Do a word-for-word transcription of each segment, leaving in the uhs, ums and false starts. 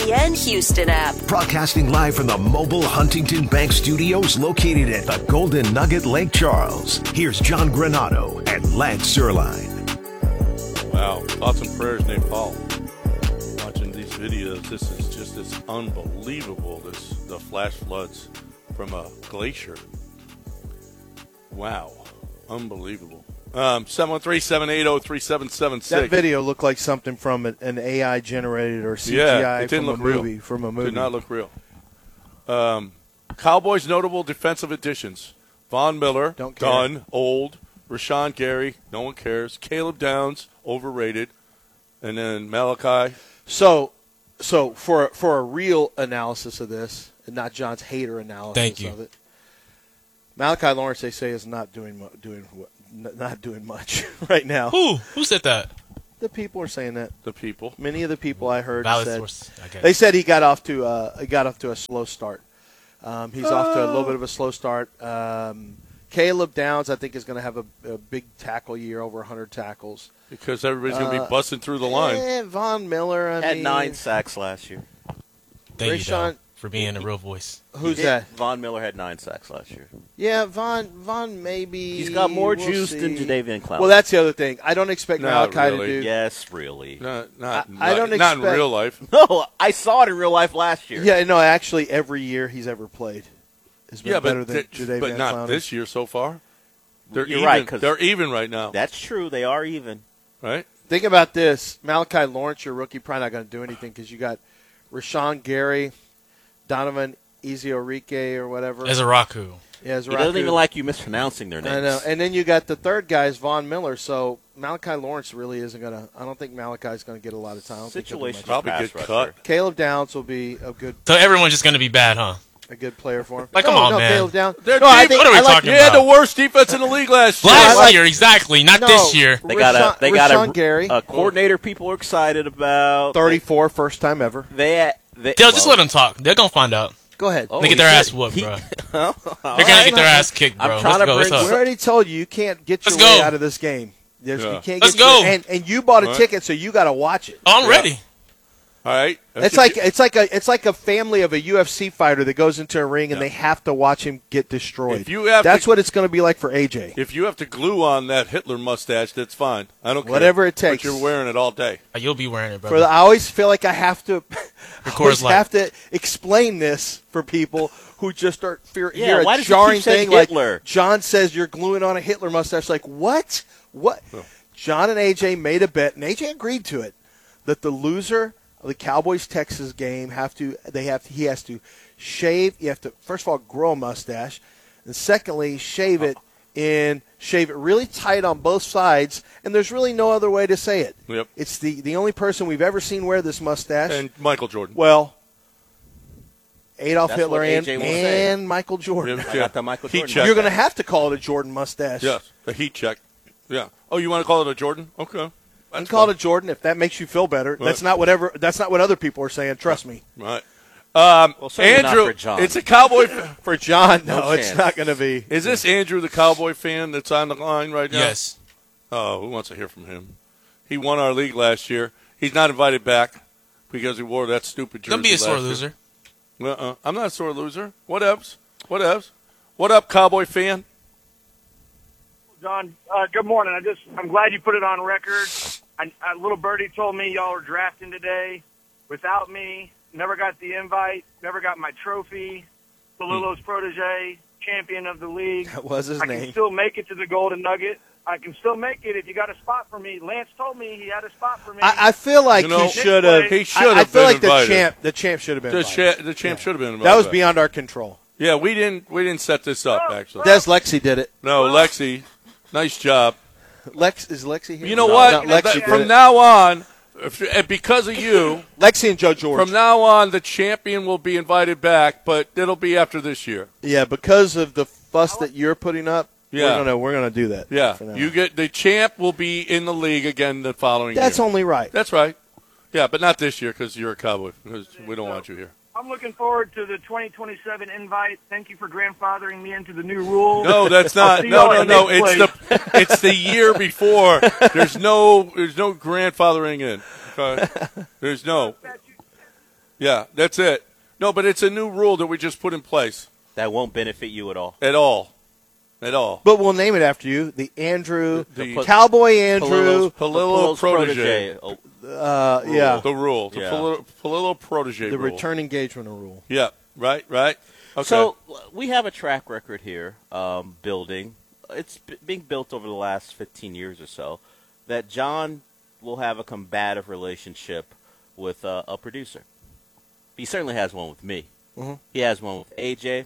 S E N Houston app. Broadcasting live from the mobile Huntington Bank Studios located at the Golden Nugget Lake Charles. Here's John Granado and Lance Zierlein. Wow. Thoughts and prayers, Nate Paul. Watching these videos, this is just this unbelievable, this the flash floods from a glacier. Wow. Unbelievable. Um, seven one three, seven eight zero, three seven seven six. That video looked like something from an, an A I generated or C G I yeah, it didn't from, look a real. movie, from a movie. Did not look real. Um, Cowboys' notable defensive additions. Von Miller, Don't care. done, old. Rashawn Gary, no one cares. Caleb Downs, overrated. And then Malachi. So, so for for a real analysis of this, and not John's hater analysis Thank you. of it, Malachi Lawrence, they say, is not doing mu- doing n- not doing much right now. Who? Who said that? The people are saying that. The people. Many of the people I heard Valid said source. I guess. they said he got off to uh, he got off to a slow start. Um, he's off to a little bit of a slow start. Um, Caleb Downs, I think, is going to have a, a big tackle year, over one hundred tackles. Because everybody's going to Uh, be busting through the line. Eh, Von Miller, I Had mean, nine sacks last year. Thank you, Rashawn- Dom, for being a real voice. Who's He did. that? Von Miller had nine sacks last year. Yeah, Von. Von maybe. He's got more we'll juice see. than Jadavian Clowney. Well, that's the other thing. I don't expect Not Malachi really. to do. yes, really. Not, not, I- I don't not, not in expect- real life. No, I saw it in real life last year. Yeah, no. Actually, every year he's ever played has been Yeah, better but, than th- Jadavian but not Clowney. this year so far. They're You're even. right, 'cause- They're even right now, That's true. They are even. right? Think about this: Malachi Lawrence, your rookie, probably not going to do anything because you got Rashawn Gary, Donovan Eziorik or whatever. Ezeraku. yeah, He doesn't even like you mispronouncing their names. I know. And then you got the third guy is Von Miller. So Malachi Lawrence really isn't going to – I don't think Malachi's going to get a lot of time. I don't think he'll do Situation much. Probably pass get rusher. cut. Caleb Downs will be a good So everyone's just going to be bad, huh? a good player for him. Like, come no, on, no, man. Caleb Downs. Their no, I deep- think, what are we I like, talking You had about? the worst defense in the league last year. Last I like- year, exactly. Not No, this year. They got Rashawn- a they got Rashawn a, Gary. a coordinator people are excited about. thirty-four, first time ever. They, they They'll just well, let them talk. They're going to find out. Go ahead. Oh, they get he their said- ass whooped, he- bro. All They're right. going to get their ass kicked, I'm bro. trying Let's to go. What's bring- We up? already told you you can't get your Let's way go. out of this game. There's, Yeah. You can't Let's get your- go. and, and you bought a All right. ticket, so you got to watch it. Oh, I'm ready. All right. It's like it's like a it's like a family of a U F C fighter that goes into a ring and Yeah. they have to watch him get destroyed. If you have that's to- what it's going to be like for A J. If you have to glue on that Hitler mustache, that's fine. I don't care. Whatever it takes. But you're wearing it all day. Uh, You'll be wearing it, bro. For the, I always feel like I have to I Coors always Light. have to explain this for people who just start fear, Yeah, hear why a does he keep jarring saying thing Hitler? like John says you're gluing on a Hitler mustache. Like what? What? Oh. John and A J made a bet, and A J agreed to it, that the loser of the Cowboys Texas game have to they have to, he has to shave. You have to first of all grow a mustache, and secondly shave it in shave it really tight on both sides. And there's really no other way to say it. Yep. It's the the only person we've ever seen wear this mustache. And Michael Jordan. Well, Adolf That's Hitler what and, A J will say. and Michael Jordan. Yeah. I got the Michael Heat Jordan. check. You're going to have to call it a Jordan mustache. Yes. A heat check. Yeah. Oh, you want to call it a Jordan? Okay. You can That's call fine. it a Jordan if that makes you feel better. Right. That's not whatever. That's not what other people are saying. Trust me. Right. Um, Well, certainly not Andrew, for John. it's a Cowboy. f- For John, no, No it's chance. not going to be. Is this Andrew, the Cowboy fan that's on the line right now? Yes. Oh, who wants to hear from him? He won our league last year. He's not invited back because he wore that stupid jersey. Don't be a sore last year. loser. Uh-uh. I'm not a sore loser. What else? What else? What up, Cowboy fan? John, uh, good morning. I just, I'm glad you put it on record. I, a little birdie told me y'all were drafting today without me. Never got the invite. Never got my trophy. Delillo's protege, champion of the league. That was his I name. can still make it to the Golden Nugget. I can still make it if you got a spot for me. Lance told me he had a spot for me. I, I feel like You know, he should have. he should I, I have feel been like the invited. champ. The champ should have been. The, invited. cha- the champ should have been invited. That was back. beyond our control. Yeah, we didn't. We didn't set this up Oh, actually. Des Lexi did it. No, Lexi, nice job. Lex is Lexi here. You know No, what? not Lexi That- did from it. now on, if, and because of you, Lexi and Joe George. from now on, the champion will be invited back, but it'll be after this year. yeah, because of the fuss that you're putting up. Yeah. we're gonna we're gonna do that. Yeah, for now. you get the champ will be in the league again the following That's year. only right. That's right. Yeah, but not this year because you're a Cowboy. Because we don't want you here. I'm looking forward to the twenty twenty-seven invite. Thank you for grandfathering me into the new rules. No, that's I'll not. see No, y'all no, at no. next It's place. the it's the year before. There's no there's no grandfathering in. Okay? There's no. Yeah, that's it. No, but it's a new rule that we just put in place. That won't benefit you at all. At all. At all. But we'll name it after you, the Andrew, The- the Cowboy Andrew. Palillo's- Palillo Palillo's protege. Oh, Uh, yeah, The rule. The Yeah. Palillo, Palillo protege the rule. return engagement rule. Yeah, right, right. Okay. So we have a track record here, um, building. It's b- being built over the last fifteen years or so, that John will have a combative relationship with uh, a producer. He certainly has one with me. Mm-hmm. He has one with A J.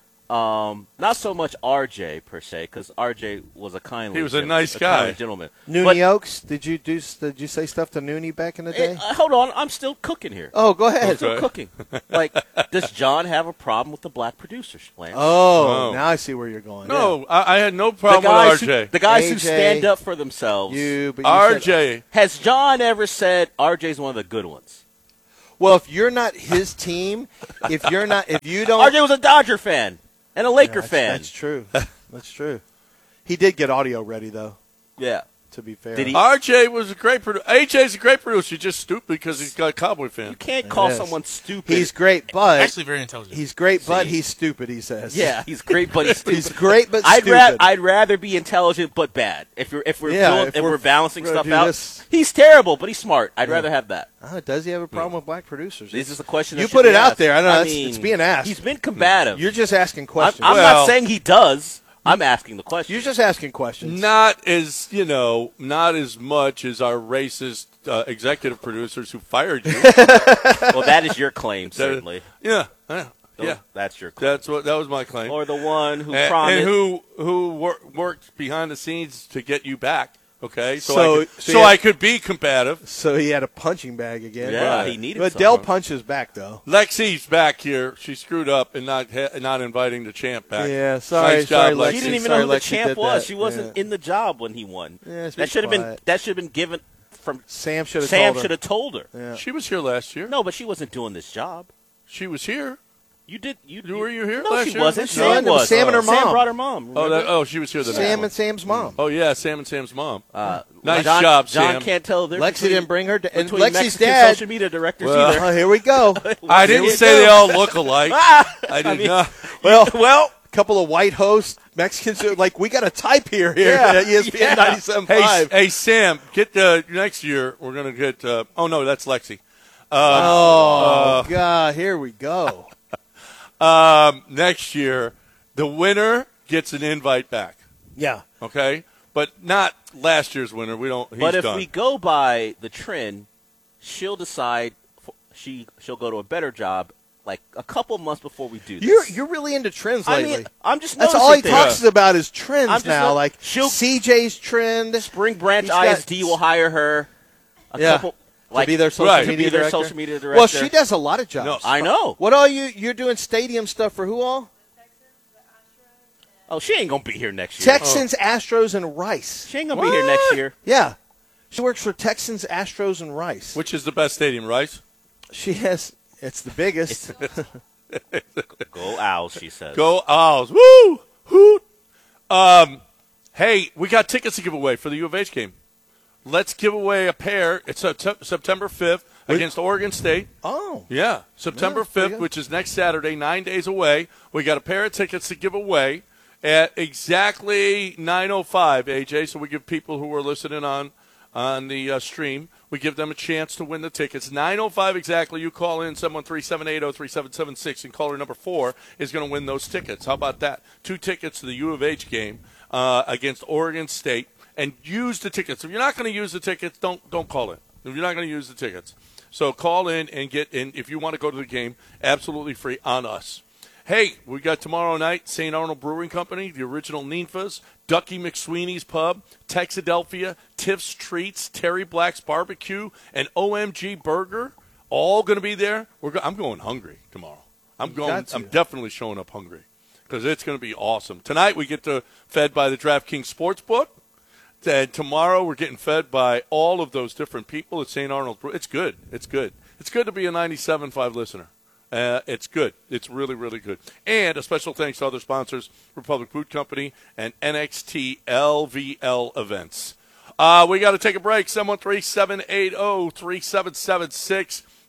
Um, not so much R J per se, because R J was a kindly. He was a gen- nice kindly guy. gentleman. Noonie But- Oaks, did you do? Did you say stuff to Noonie back in the day? Eh, uh, hold on, I'm still cooking here. oh, go ahead. Okay. Still cooking. Like, does John have a problem with the black producers, Lance? Oh, Oh. now I see where you're going. no, I, I had no the problem guys, with R J. who, the guys who A J, stand up for themselves. you, but you R said- J. Has John ever said R J's one of the good ones? well, if you're not his team, if you're not, if you don't, R J was a Dodger fan and a Laker that's, fan. That's true. That's true. He did get audio ready, though. Yeah. To be fair, Did he? R J was a great producer. A J's a great producer. He's just stupid because he's got a Cowboy fan. You can't call Yes. someone stupid. He's great, but Actually, very intelligent. he's great, but See? he's stupid. He says, yeah, he's great, but he's stupid. he's great, but I'd, stupid. ra- I'd rather be intelligent but bad. If you're if we're Yeah, doing, if if, we're we're, balancing gonna stuff do out, this- he's terrible, but he's smart. I'd rather have that. Oh, does he have a problem with black producers? This is a question. You that put should it be out asked. there. I don't know. I it's, mean, it's being asked. He's been combative. You're just asking I'm, questions. I'm Well- not saying he does. I'm asking the question. You're just asking questions. Not as, you know, not as much as our racist uh, executive producers who fired you. well, that is your claim, certainly. yeah, yeah, yeah. That's your claim. That's what that was my claim. Or the one who and, promised. and who who wor- worked behind the scenes to get you back. Okay, so So- I could, so so you had- I could be combative. So he had a punching bag again. Yeah, Right. he needed But some. Dell punches back though. Lexi's back here. She screwed up and not ha- not inviting the champ back. Yeah, sorry, Nice job, sorry, Lexi. She didn't even Sorry, know who the Lexi champ did was. that. She wasn't Yeah. in the job when he won. Yeah, just be that should have been quiet. that should have been given from Sam should have Sam told her. should have told her. Yeah. She was here last year. No, but she wasn't doing this job. She was here. You did. You, You- were you here No, last she year? wasn't. No, Sam it was was. Sam and her Sam mom. brought her mom. Oh, remember? that, oh, she was here the next Sam one. and Sam's mom. Oh yeah, Sam and Sam's mom. Uh, Nice John, job, John Sam. can't tell the Lexi difference between- didn't bring her. Da- and between Lexi's Mexican dad. social media directors Well, either. Oh, here we go. I didn't Here we say go. they all look alike. I did mean- not. Well, well, a couple of white hosts, Mexicans. are Like we got a type here here Yeah, at E S P N yeah. ninety-seven Hey, point five. hey, Sam, get the next year. We're gonna get. Uh, oh no, that's Lexi. Oh God, here we go. Um, next year, the winner gets an invite back. Yeah. Okay, but not last year's winner. We don't. He's but if done. we go by the trend, she'll decide f- she she'll go to a better job like a couple months before we do this. You're you're really into trends I lately. mean, I'm just That's noticing all he things. talks about is trends I'm just now. not- like she'll- C J's trend. Spring Branch He's got- I S D will hire her. A Yeah. couple like to be their social Right. to media be their director. social media director. Well, she does a lot of jobs. No, I know. What all you you're doing stadium stuff for who all? Oh, she ain't gonna be here next year. Texans, Astros, and Rice. She ain't gonna be here next year. Yeah, she works for Texans, Astros, and Rice. Which is the best stadium, Rice? She has. It's the biggest. Go Owls, she says. Go Owls! Woo! Hoot! Um, hey, we got tickets to give away for the U of H game. Let's give away a pair. It's Sept- September fifth against Oregon State. Oh, Yeah, September Yeah, pretty fifth, good. which is next Saturday, nine days away. We got a pair of tickets to give away at exactly nine oh five, A J, so we give people who are listening on on the uh, stream, we give them a chance to win the tickets. nine oh five exactly, you call in seven one three, seven eight zero, three seven seven six, and caller number four is going to win those tickets. How about that? Two tickets to the U of H game uh, against Oregon State, and use the tickets. If you're not going to use the tickets, don't don't call in. If you're not going to use the tickets. So call in and get in. If you want to go to the game, absolutely free on us. Hey, we got tomorrow night, Saint Arnold Brewing Company, the original Ninfas, Ducky McSweeney's Pub, Texadelphia, Tiff's Treats, Terry Black's Barbecue, and O M G Burger, all going to be there. We're go- I'm going hungry tomorrow. I'm going. got to. I'm definitely showing up hungry because it's going to be awesome. Tonight we get to fed by the DraftKings Sportsbook. And tomorrow we're getting fed by all of those different people at Saint Arnold. It's good. It's good. It's good to be a ninety-seven point five listener. Uh, it's good. It's really, really good. And a special thanks to other sponsors, Republic Boot Company and N X T L V L Events. Uh, we got to take a break. seven one three, seven eight zero, three seven seven six.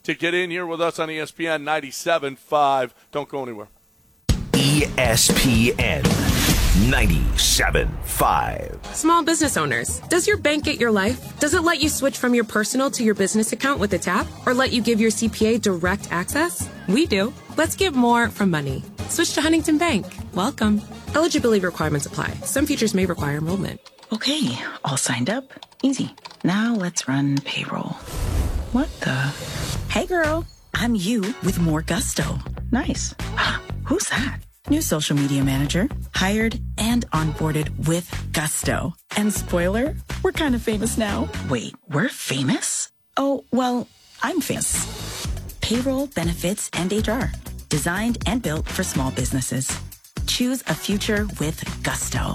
to get in here with us on E S P N ninety-seven point five. Don't go anywhere. E S P N ninety-seven point five. Small business owners, does your bank get your life? Does it let you switch from your personal to your business account with a tap? Or let you give your C P A direct access? We do. Let's get more from money. Switch to Huntington Bank. Welcome. Eligibility requirements apply. Some features may require enrollment. Okay, all signed up. Easy. Now let's run payroll. What the? Hey girl, I'm you with more gusto. Nice. Who's that? New social media manager, hired and onboarded with gusto. And spoiler, we're kind of famous now. Wait, we're famous? Oh, well, I'm famous. Payroll, benefits, and H R. Designed and built for small businesses. Choose a future with gusto.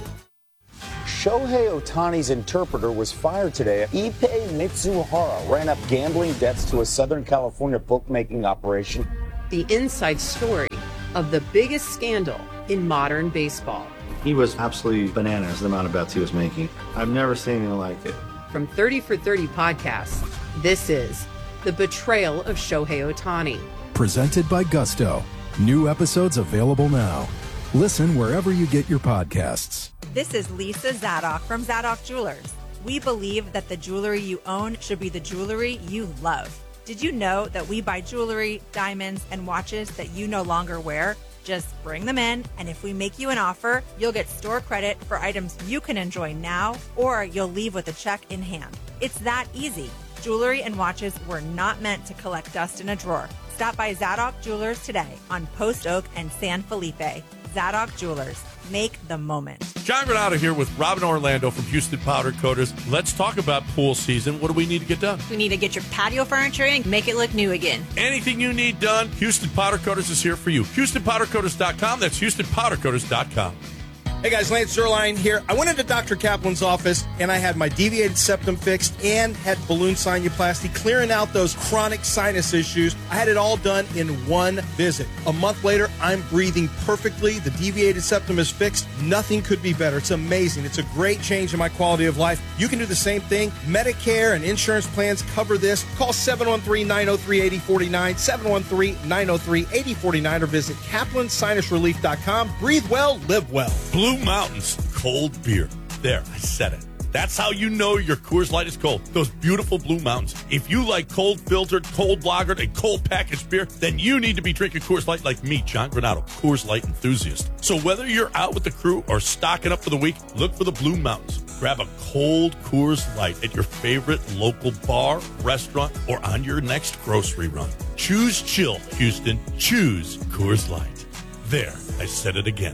Shohei Ohtani's interpreter was fired today. Ippei Mitsuhara ran up gambling debts to a Southern California bookmaking operation. The inside story of the biggest scandal in modern baseball. He was absolutely bananas, the amount of bets he was making. I've never seen anything like it. From thirty for thirty podcasts, this is The Betrayal of Shohei Ohtani. Presented by Gusto. New episodes available now. Listen wherever you get your podcasts. This is Lisa Zadok from Zadok Jewelers. We believe that the jewelry you own should be the jewelry you love. Did you know that we buy jewelry, diamonds, and watches that you no longer wear? Just bring them in, and if we make you an offer, you'll get store credit for items you can enjoy now, or you'll leave with a check in hand. It's that easy. Jewelry and watches were not meant to collect dust in a drawer. Stop by Zadok Jewelers today on Post Oak and San Felipe. Zadok Jewelers. Make the moment. John Granado here with Robin Orlando from Houston Powder Coaters. Let's talk about pool season. What do we need to get done? We need to get your patio furniture in and make it look new again. Anything you need done, Houston Powder Coaters is here for you. Houston Powder Coaters dot com. That's Houston Powder Coaters dot com. Hey guys, Lance Zerline here. I went into Doctor Kaplan's office and I had my deviated septum fixed and had balloon sinuplasty, clearing out those chronic sinus issues. I had it all done in one visit. A month later, I'm breathing perfectly. The deviated septum is fixed. Nothing could be better. It's amazing. It's a great change in my quality of life. You can do the same thing. Medicare and insurance plans cover this. Call seven one three, nine oh three, eight oh four nine, seven one three, nine oh three, eight oh four nine, or visit Kaplan Sinus Relief dot com. Breathe well, live well. Blue Mountains cold beer. There, I said it. That's how you know your Coors Light is cold. Those beautiful Blue Mountains. If you like cold filtered, cold lagered, and cold packaged beer, then you need to be drinking Coors Light like me, John Granado, Coors Light enthusiast. So whether you're out with the crew or stocking up for the week, look for the Blue Mountains. Grab a cold Coors Light at your favorite local bar, restaurant, or on your next grocery run. Choose chill, Houston. Choose Coors Light. There, I said it again.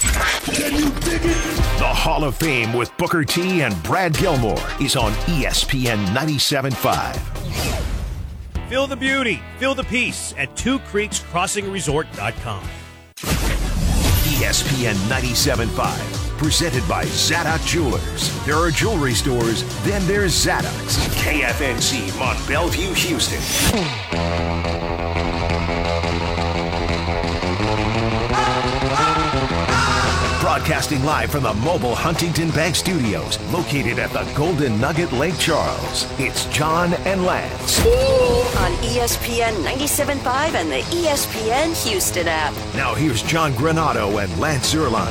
Can you dig it? The Hall of Fame with Booker T and Brad Gilmore is on E S P N ninety-seven point five. Feel the beauty, feel the peace at Two Creeks Crossing Resort dot com. E S P N ninety-seven point five, presented by Zadok Jewelers. There are jewelry stores, then there's Zadok's. K F N C Mont Bellevue, Houston. Broadcasting live from the mobile Huntington Bank Studios, located at the Golden Nugget Lake Charles. It's John and Lance. On E S P N ninety-seven point five and the E S P N Houston app. Now here's John Granado and Lance Zerline.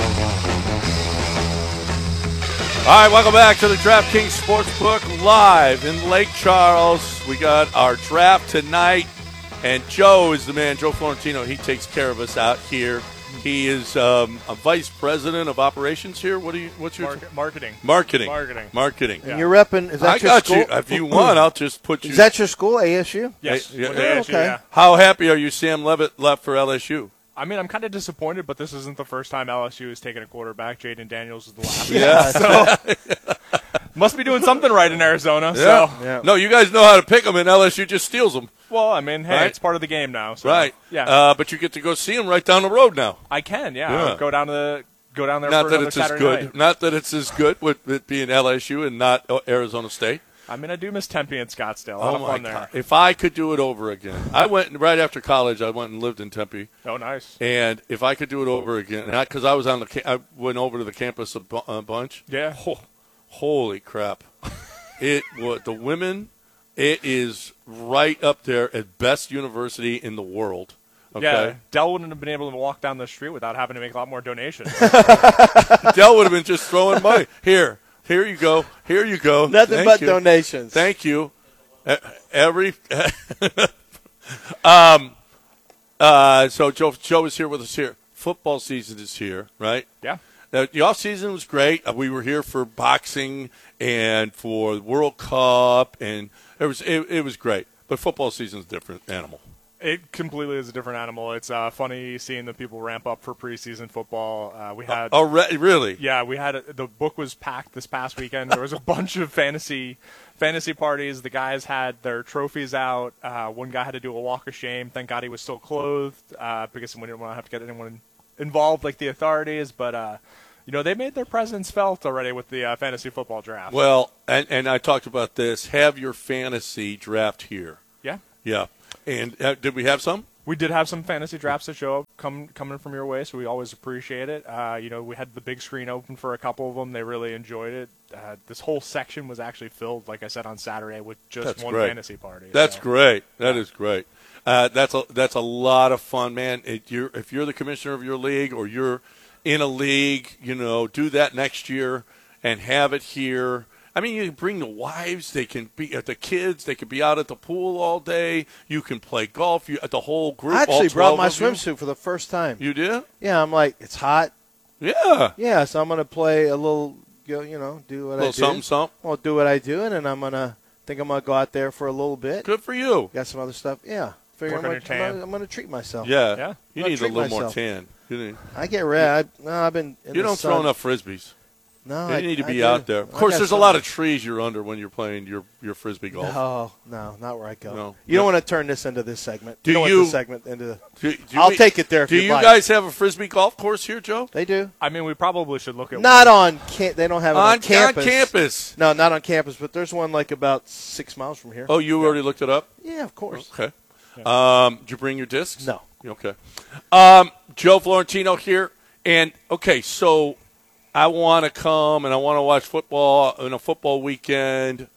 All right, welcome back to the DraftKings Sportsbook live in Lake Charles. We got our draft tonight, and Joe is the man, Joe Florentino. He takes care of us out here. He is um, a vice president of operations here. What do you? What's your Market, marketing? Marketing. Marketing. Marketing. And you're repping. Is that I your got school? you. If you want, I'll just put you. Is that your school, A S U? Yes. Yeah, With yeah, A S U, okay. yeah. How happy are you Sam Levitt left for L S U? I mean, I'm kind of disappointed, but this isn't the first time L S U has taken a quarterback. Jaden Daniels is the last. Yeah. So must be doing something right in Arizona. Yeah. So. yeah. No, you guys know how to pick them, and L S U just steals them. Well, I mean, hey, right? it's part of the game now. So, right. Yeah. Uh, but you get to go see them right down the road now. I can. Yeah. Yeah. I'll go down to the go down there. Not for that another it's as Saturday good. night. Not that it's as good with it being L S U and not Arizona State. I mean, I do miss Tempe and Scottsdale. A Oh lot of my fun God! there. If I could do it over again, I went right after college. I went and lived in Tempe. Oh, nice. And if I could do it over again, because I was on the, ca- I went over to the campus a, bu- a bunch. Yeah. Oh, holy crap! It was the women It is right up there at best university in the world. Okay. Yeah, Dell wouldn't have been able to walk down the street without having to make a lot more donations. Dell would have been just throwing money. Here, here you go. Here you go. Nothing Thank but you. donations. Thank you. E- Every. um. Uh. So Joe, Joe is here with us here. Football season is here, right? Yeah. Now, the off season was great. Uh, we were here for boxing and for the World Cup, and it was it, it was great. But football season is a different animal. It completely is a different animal. It's uh, funny seeing the people ramp up for preseason football. Uh, we had Oh, re- really? Yeah, we had a, the book was packed this past weekend. There was a bunch of fantasy fantasy parties. The guys had their trophies out. Uh, one guy had to do a walk of shame. Thank God he was still clothed uh, because we didn't want to have to get anyone involved, like the authorities. But uh, you know, they made their presence felt already with the uh, fantasy football draft. Well, and and I talked about this. Have your fantasy draft here. Yeah. Yeah. And uh, did we have some? We did have some fantasy drafts that show up come, coming from your way, so we always appreciate it. Uh, you know, we had the big screen open for a couple of them. They really enjoyed it. Uh, this whole section was actually filled, like I said, on Saturday with just That's one great. fantasy party. That's so. great. That is great. Uh, that's a that's a lot of fun, man. It, you're, if you're the commissioner of your league or you're in a league, you know, do that next year and have it here. I mean, you can bring the wives. They can be at the kids. They can be out at the pool all day. You can play golf. You the whole group. I actually all brought my of you. swimsuit for the first time. You did? Yeah, I'm like, it's hot. Yeah. Yeah, so I'm going to play a little, you know, do what Little I do. something, something. Well, do what I do, and then I'm going to think I'm going to go out there for a little bit. Good for you. Got some other stuff. Yeah. Figure Work I'm on gonna- your I'm tan. gonna- I'm going to treat myself. Yeah. Yeah. You I'm need a gonna little treat more myself. tan. You need, I get red. I, no, I've been in you the don't sun. throw enough frisbees. No, You I, need to I be do. out there. Of I course, got there's a some. lot of trees you're under when you're playing your, your frisbee golf. No, no, not where I go. No. You don't want to turn this into this segment. Do you don't you- want this segment into the. Do- do I'll we- take it there if Do you'd you like. guys have a frisbee golf course here, Joe? They do. I mean, we probably should look at Not on cam- They don't have it on, On- on campus. campus. No, not on campus, but there's one like about six miles from here. Oh, you already looked it up? Yeah, of course. Okay. Um, did you bring your discs? No. Okay. Um, Joe Florentino here. And, okay, so I want to come and I want to watch football on a football weekend.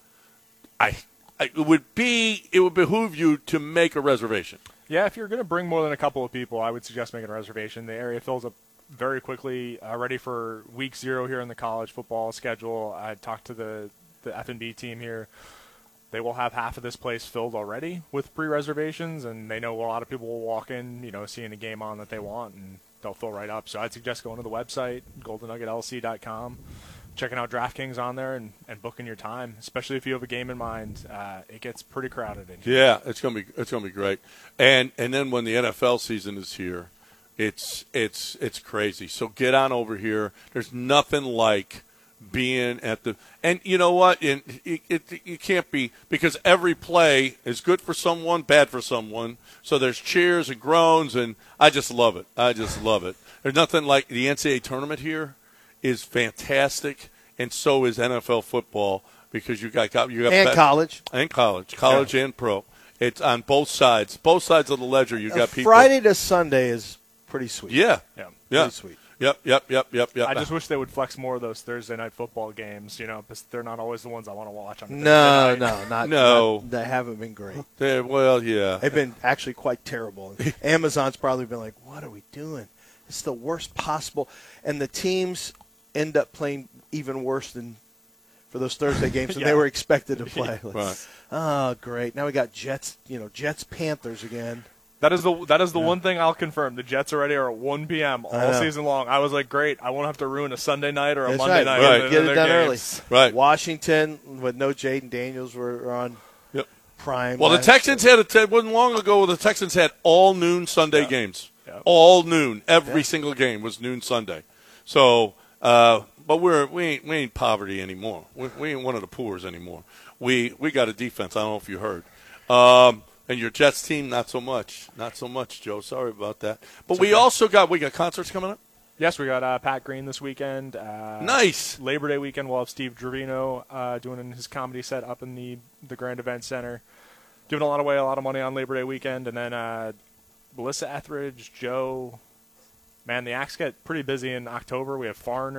I, I it would be it would behoove you to make a reservation. Yeah, if you're going to bring more than a couple of people, I would suggest making a reservation. The area fills up very quickly, uh, ready for week zero here in the college football schedule. I talked to the, the F and B team here. They will have half of this place filled already with pre-reservations, and they know a lot of people will walk in, you know, seeing the game on that they want, and they'll fill right up. So I'd suggest going to the website, golden nugget L C dot com, checking out DraftKings on there, and, and booking your time, especially if you have a game in mind. Uh, it gets pretty crowded in here. Yeah, it's gonna be it's gonna be great. And and then when the N F L season is here, it's it's it's crazy. So get on over here. There's nothing like being at the and you know what? And it, it, it can't be because every play is good for someone, bad for someone. So there's cheers and groans, and I just love it. I just love it. There's nothing like the N C double A tournament here is fantastic, and so is N F L football because you got you got And bet- college. and college, college and pro. It's on both sides, both sides of the ledger. You Uh, got people. Friday to Sunday is pretty sweet. Yeah, Yeah. yeah, Pretty sweet. Yep, yep, yep, yep, yep. I just wish they would flex more of those Thursday night football games, you know, because they're not always the ones I want to watch on a No, Thursday night. no, not No. not- they haven't been great. They- well, yeah. They've been actually quite terrible. Amazon's probably been like, "What are we doing? It's the worst possible." And the teams end up playing even worse than for those Thursday games than Yeah. they were expected to play. Like, Right. Oh, great! Now we got Jets. You know, Jets Panthers again. That is the that is the one thing I'll confirm. The Jets already are at one p.m. I all know. season long. I was like, great. I won't have to ruin a Sunday night or a That's Monday right. night. Right. in Get it their done games. early. Right. Washington with no Jaden Daniels were on Yep. prime. Well, the last- Texans had a it wasn't long ago. The Texans had all noon Sunday games. Yeah. All noon. Every Yeah. single game was noon Sunday. So, uh, but we're we ain't we ain't poverty anymore. We, we ain't one of the poors anymore. We we got a defense. I don't know if you heard. Um, and your Jets team, not so much. Not so much, Joe. Sorry about that. But It's we okay. also got we got concerts coming up. Yes, we got uh, Pat Green this weekend. Uh, Nice. Labor Day weekend, we'll have Steve Dravino uh, doing his comedy set up in the, the Grand Event Center. Giving a lot away, a lot of money on Labor Day weekend. And then uh, Melissa Etheridge, Joe. Man, the acts get pretty busy in October. We have Foreigner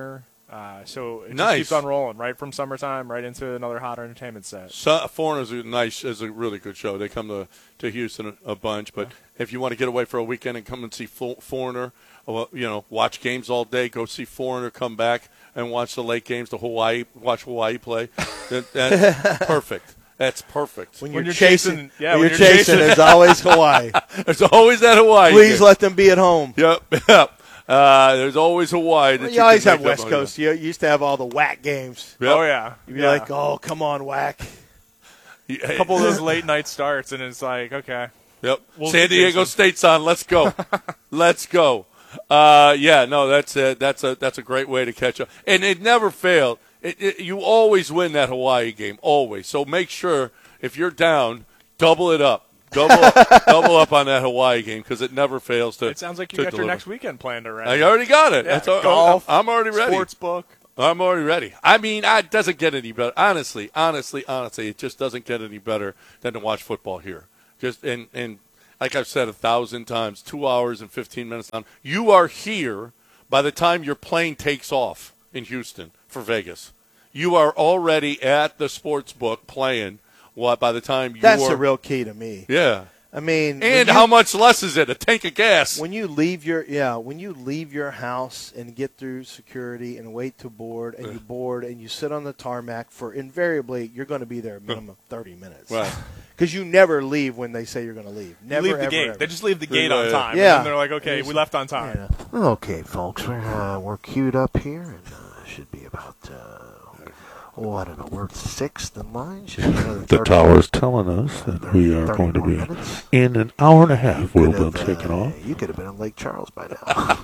Uh, so it Nice. just keeps on rolling, right from summertime right into another hot entertainment set. So, Foreigners is a nice, is a really good show. They come to, to Houston a, a bunch, but if you want to get away for a weekend and come and see Fo- Foreigner, well, you know, watch games all day, go see Foreigner, come back and watch the late games, to Hawaii, watch Hawaii play. that, that's perfect. That's perfect. When you're, When you're chasing, chasing- yeah, when when you're you're chasing, chasing- there's always Hawaii. There's always that Hawaii. Please game. let them be at home. Yep, yep. Uh, there's always Hawaii. That Well, you, you always can have make West up on. Coast. You, you used to have all the whack games. Yep. Oh, yeah. You'd be yeah. like, oh, come on, whack. a couple of those late night starts, and it's like, okay. Yep. We'll San see Diego Jason. State's on. Let's go. Let's go. Uh, yeah, no, that's a, that's a that's a great way to catch up. And it never failed. It, it, you always win that Hawaii game, always. So make sure if you're down, double it up. Double up, double up on that Hawaii game because it never fails to. It sounds like you to got deliver. your next weekend planned already. I already got it. Yeah, That's all, golf, I'm already ready. Sports book. I'm already ready. I mean, I- it doesn't get any better. Honestly, honestly, honestly, it just doesn't get any better than to watch football here. Just and and like I've said a thousand times, two hours and fifteen minutes on. You are here by the time your plane takes off in Houston for Vegas. You are already at the sports book playing. What by the time you That's are, the real key to me. yeah. I mean, And when how you- much less is it? A tank of gas. When you leave your yeah, when you leave your house and get through security and wait to board and you board and you sit on the tarmac for invariably you're going to be there a minimum of thirty minutes. Right. Because you never leave when they say you're going to leave. Never You leave the ever, gate. ever. They just leave the Yeah, gate on yeah. time. Yeah. And then they're like, okay, we left on time. Okay, folks, we're, uh, we're queued up here, and uh, should be about, uh, oh, I don't know, we're sixth in line. Should be another The thirty tower is telling us that we are going to be in an hour and a half. We'll be taking off. You could have been in Lake Charles by now.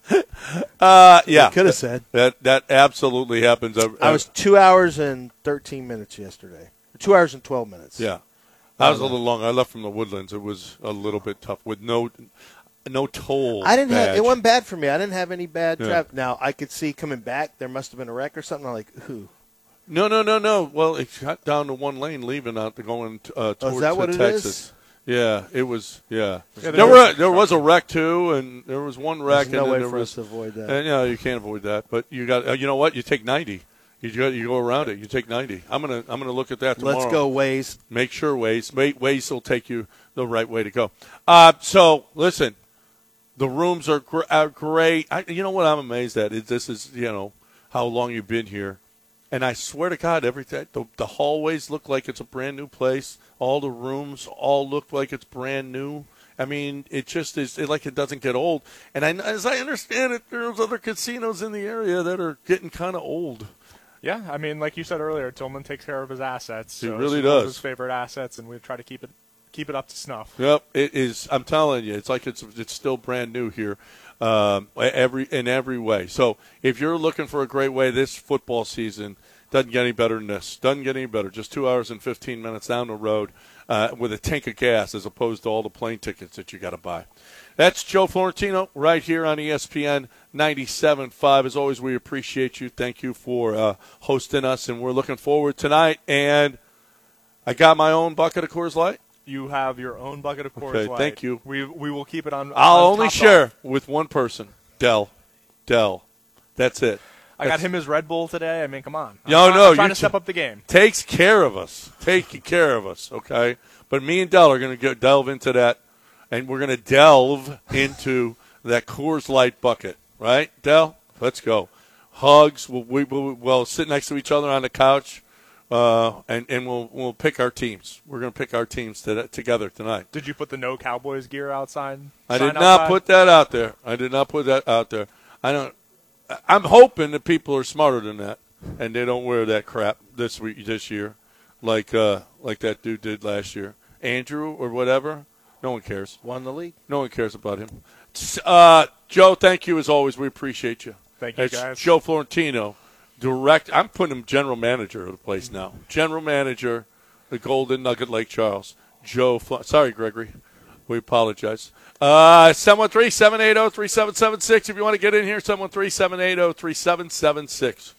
Uh, yeah, could have said that. That absolutely happens. Uh, I was two hours and thirteen minutes yesterday. Two hours and twelve minutes. Yeah, I was a little long. I left from the Woodlands. It was a little bit tough with no, no toll. I didn't have badge. it wasn't bad for me. I didn't have any bad Yeah. traffic. Now I could see coming back there must have been a wreck or something. I'm like, who? No, no, no, no. Well, it got down to one lane leaving out to going uh, towards Oh, is that what it Texas. is? Yeah, it was. Yeah, Yeah, there there were was- there was a wreck too, and there was one wreck. There's no and then way there for was, us to avoid that. And yeah, you can't avoid that. But you got. Uh, you know what? You take ninety. You go, you go around it. You take ninety. I'm gonna I'm gonna look at that tomorrow. Let's go, Waze. Make sure Waze. Wait, Waze will take you the right way to go. Uh, so listen, the rooms are, gr- are great. I, you know what I'm amazed at is this is you know how long you've been here, and I swear to God, every time the, the hallways look like it's a brand new place. All the rooms all look like it's brand new. I mean, it just is it, like it doesn't get old. And I, as I understand it, there's other casinos in the area that are getting kind of old. Yeah, I mean, like you said earlier, Tillman takes care of his assets. He So really it's one of does. his favorite assets, and we try to keep it keep it up to snuff. Yep, it is. I'm telling you, it's like it's it's still brand new here, um, every in every way. So if you're looking for a great way, this football season doesn't get any better than this. Doesn't get any better. Just two hours and fifteen minutes down the road uh, with a tank of gas, as opposed to all the plane tickets that you got to buy. That's Joe Florentino right here on E S P N ninety-seven point five. As always, we appreciate you. Thank you for uh, hosting us, and we're looking forward tonight. And I got my own bucket of Coors Light. You have your own bucket of Coors Okay, Light. thank you. We we will keep it on. I'll on only top share shelf. with one person, Dell. Dell. That's it. I got That's- him his Red Bull today. I mean, come on. I'm No, trying, no, I'm trying you to step t- up the game. Takes care of us. Taking care of us, okay? But me and Dell are going to delve into that, and we're going to delve into that Coors Light bucket, right, Dell? Let's go. Hugs. We'll, we, we'll, we'll sit next to each other on the couch, uh, and, and we'll we'll pick our teams. We're going to pick our teams to, together tonight. Did you put the no Cowboys gear outside? I sign did not outside? put that out there. I did not put that out there. I don't. I'm hoping that people are smarter than that, and they don't wear that crap this week, this year, like uh, like that dude did last year, Andrew or whatever. No one cares. Won the league. No one cares about him. Uh, Joe, thank you as always. We appreciate you. Thank you, It's guys. Joe Florentino, direct. I'm putting him general manager of the place now. General manager, the Golden Nugget Lake Charles. Joe. Fl- Sorry, Gregory. We apologize. Uh, seven one three, seven eight zero, three seven seven six. If you want to get in here, seven one three, seven eight zero, three seven seven six.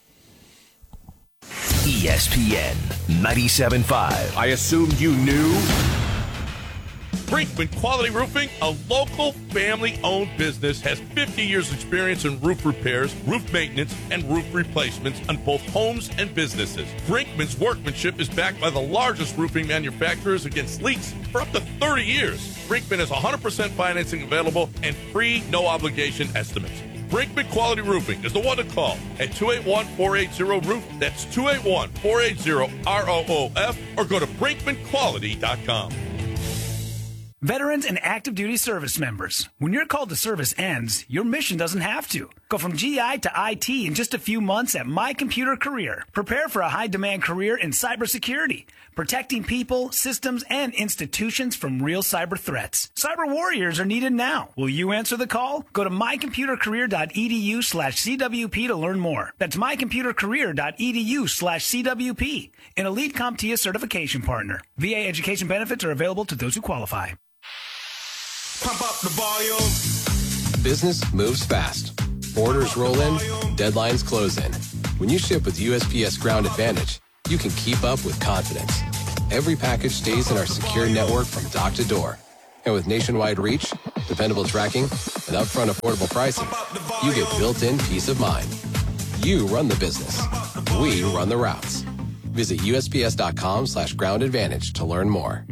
E S P N ninety-seven point five. I assumed you knew. Brinkman Quality Roofing, a local family-owned business, has fifty years experience in roof repairs, roof maintenance, and roof replacements on both homes and businesses. Brinkman's workmanship is backed by the largest roofing manufacturers against leaks for up to thirty years. Brinkman has one hundred percent financing available and free, no-obligation estimates. Brinkman Quality Roofing is the one to call at two eight one, four eight zero, roof. That's two eight one, four eight zero, R O O F, or go to brinkman quality dot com. Veterans and active duty service members, when your call to service ends, your mission doesn't have to. Go from G I to I T in just a few months at My Computer Career. Prepare for a high-demand career in cybersecurity, protecting people, systems, and institutions from real cyber threats. Cyber warriors are needed now. Will you answer the call? Go to my computer career dot e d u slash C W P to learn more. That's my computer career dot e d u slash C W P, an elite CompTIA certification partner. V A education benefits are available to those who qualify. Pump up the volume. Business moves fast. Orders roll in, deadlines close in. When you ship with U S P S Ground Advantage, you can keep up with confidence. Every package stays in our secure network from dock to door. And with nationwide reach, dependable tracking, and upfront affordable pricing, you get built-in peace of mind. You run the business. We run the routes. Visit U S P S dot com slash ground advantage to learn more.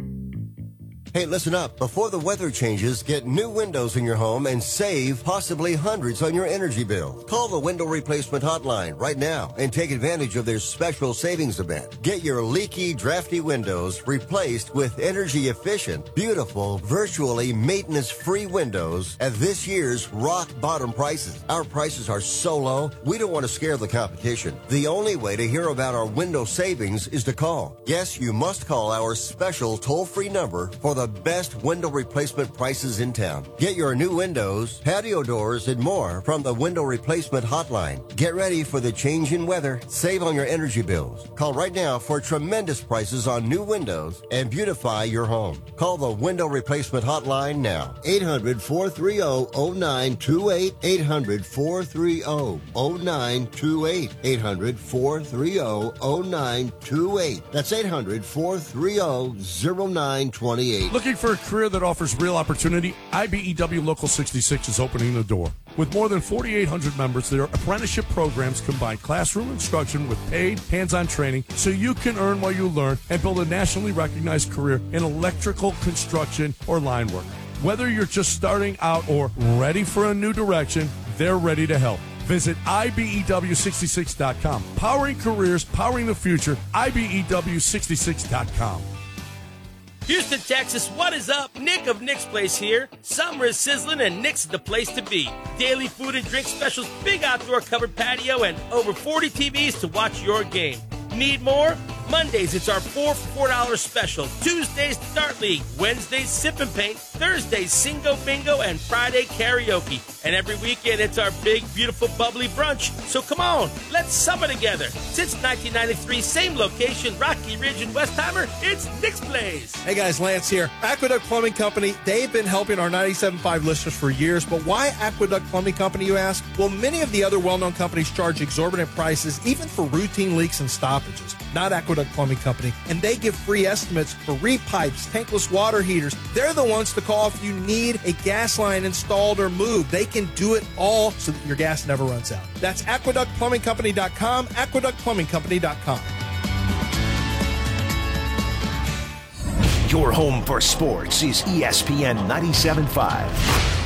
Hey, listen up. Before the weather changes, get new windows in your home and save possibly hundreds on your energy bill. Call the Window Replacement Hotline right now and take advantage of their special savings event. Get your leaky, drafty windows replaced with energy-efficient, beautiful, virtually maintenance-free windows at this year's rock-bottom prices. Our prices are so low, we don't want to scare the competition. The only way to hear about our window savings is to call. Yes, you must call our special toll-free number for the best window replacement prices in town. Get your new windows, patio doors, and more from the Window Replacement Hotline. Get ready for the change in weather. Save on your energy bills. Call right now for tremendous prices on new windows and beautify your home. Call the Window Replacement Hotline now. eight hundred, four three zero, zero nine two eight. eight hundred, four three zero, zero nine two eight. eight hundred, four three zero, zero nine two eight. That's eight hundred, four three zero, zero nine two eight. Looking for a career that offers real opportunity? I B E W Local sixty-six is opening the door. With more than forty-eight hundred members, their apprenticeship programs combine classroom instruction with paid, hands-on training so you can earn while you learn and build a nationally recognized career in electrical, construction, or line work. Whether you're just starting out or ready for a new direction, they're ready to help. Visit I B E W sixty-six dot com. Powering careers, powering the future, I B E W sixty-six dot com. Houston, Texas, what is up? Nick of Nick's Place here. Summer is sizzling and Nick's is the place to be. Daily food and drink specials, big outdoor covered patio, and over forty T Vs to watch your game. Need more? Mondays, it's our four for four dollars special. Tuesdays, Dart League. Wednesdays, Sip and Paint. Thursdays, Singo Bingo. And Friday, karaoke. And every weekend, it's our big, beautiful, bubbly brunch. So come on, let's summer together. Since nineteen ninety-three, same location, Rocky Ridge and Westheimer, it's Nick's Place. Hey guys, Lance here. Aqueduct Plumbing Company, they've been helping our ninety-seven point five listeners for years, but why Aqueduct Plumbing Company, you ask? Well, many of the other well-known companies charge exorbitant prices, even for routine leaks and stoppages. Not Aqueduct Plumbing Company, and they give free estimates for re-pipes, tankless water heaters. They're the ones to call if you need a gas line installed or moved. They can do it all so that your gas never runs out. That's aqueduct plumbing company dot com, aqueduct plumbing company dot com. Your home for sports is E S P N ninety-seven point five.